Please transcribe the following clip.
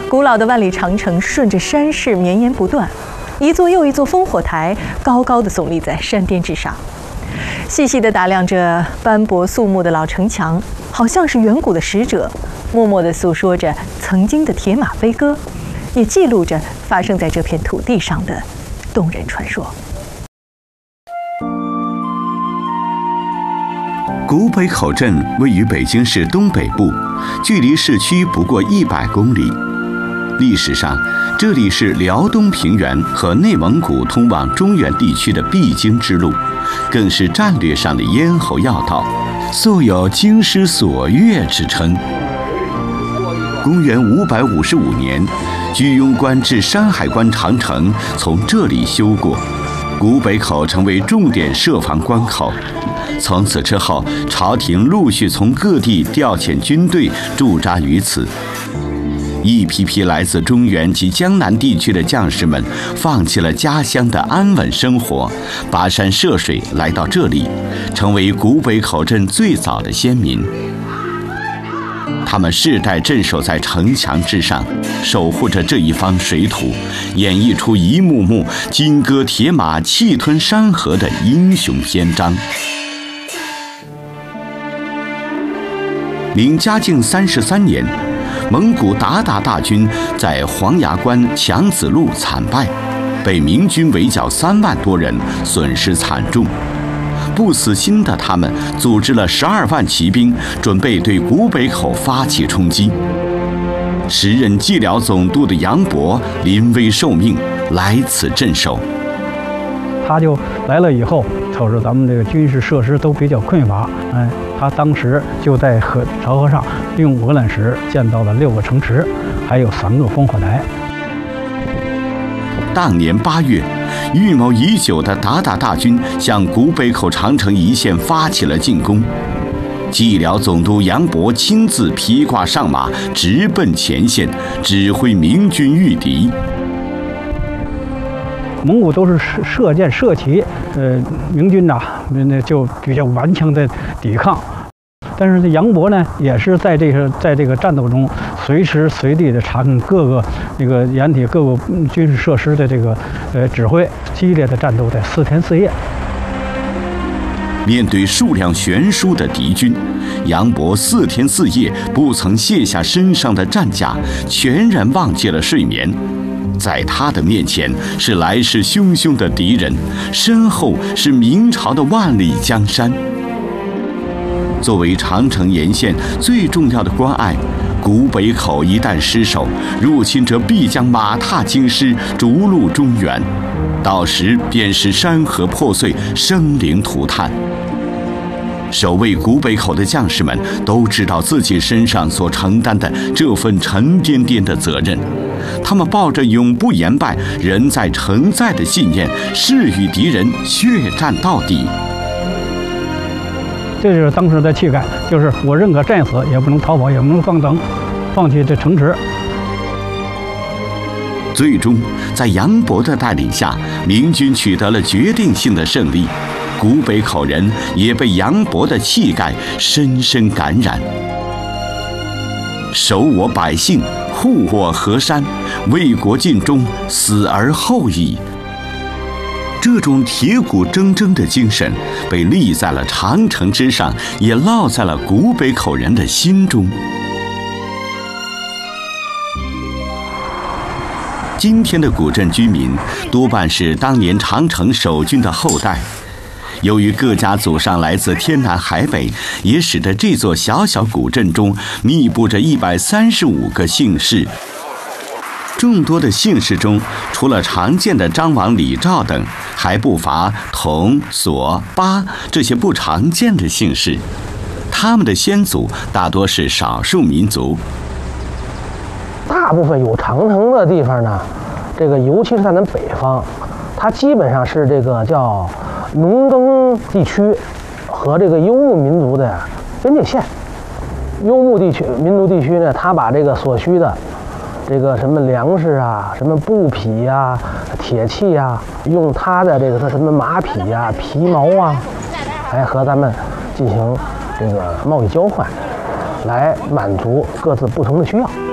古老的万里长城顺着山势绵延不断，一座又一座烽火台高高地耸立在山巅之上，细细地打量着斑驳肃穆的老城墙，好像是远古的使者，默默地诉说着曾经的铁马飞歌，也记录着发生在这片土地上的动人传说。 古北口镇位于北京市东北部，距离市区不过100公里。历史上，这里是辽东平原和内蒙古通往中原地区的必经之路，更是战略上的咽喉要道，素有京师锁钥之称。公元555年，居庸关至山海关长城从这里修过，古北口成为重点设防关口。从此之后，朝廷陆续从各地调遣军队驻扎于此。一批批来自中原及江南地区的将士们，放弃了家乡的安稳生活，跋山涉水来到这里，成为古北口镇最早的先民。他们世代镇守在城墙之上，守护着这一方水土，演绎出一幕幕金戈铁马、气吞山河的英雄篇章。明嘉靖33年，蒙古鞑靼大军在黄崖关强子路惨败，被明军围剿3万多人，损失惨重。不死心的他们组织了12万骑兵，准备对古北口发起冲击。时任蓟辽总督的杨博临危受命，来此镇守。 他就来了以后，瞅着咱们这个军事设施都比较匮乏，他当时就在潮河上用鹅卵石建造了6个城池，还有3个烽火台。 当年8月，预谋已久的鞑靼大军向古北口长城一线发起了进攻。蓟辽总督杨博亲自披挂上马，直奔前线，指挥明军御敌。 蒙古都是射箭射旗，明军呐，那就比较顽强的抵抗。但是这杨博呢，也是在这个战斗中，随时随地的查看各个掩体各个军事设施的这个指挥，激烈的战斗在4天4夜。 面对数量悬殊的敌军，杨博4天4夜不曾卸下身上的战甲，全然忘记了睡眠。在他的面前是来势汹汹的敌人，身后是明朝的万里江山。作为长城沿线最重要的关隘，古北口一旦失守，入侵者必将马踏京师，逐鹿中原，到时便是山河破碎，生灵涂炭。守卫古北口的将士们都知道自己身上所承担的这份沉甸甸的责任，他们抱着永不言败、人在城在的信念，誓与敌人血战到底。 这就是当时的气概，就是我认可战死，也不能逃跑，也不能放弃这城池。 最终，在杨博的带领下，明军取得了决定性的胜利。古北口人也被杨博的气概深深感染。守我百姓，护我河山，为国尽忠，死而后已。这种铁骨铮铮的精神被立在了长城之上，也烙在了古北口人的心中。今天的古镇居民多半是当年长城守军的后代。由于各家祖上来自天南海北，也使得这座小小古镇中密布着135个姓氏。众多的姓氏中，除了常见的张王李赵等，还不乏佟、索、巴这些不常见的姓氏。他们的先祖大多是少数民族。 大部分有长城的地方呢，这个尤其是在咱北方，它基本上是这个叫农耕地区和这个游牧民族的边界线。游牧地区、民族地区呢，他把这个所需的这个什么粮食啊、什么布匹呀、铁器呀，用他的这个什么马匹呀、皮毛啊，来和咱们进行这个贸易交换，来满足各自不同的需要。